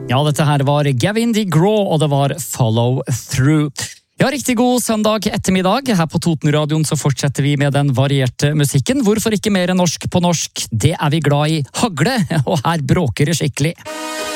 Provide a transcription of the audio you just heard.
Ja, dette her var Gavin DeGraw, og det var Follow Through. Ja, riktig god søndag ettermiddag. Her på Totenradioen så fortsetter vi med den varierte musikken. Hvorfor ikke mer norsk på norsk? Det er vi glad i. Hagle, og her bråker det skikkelig.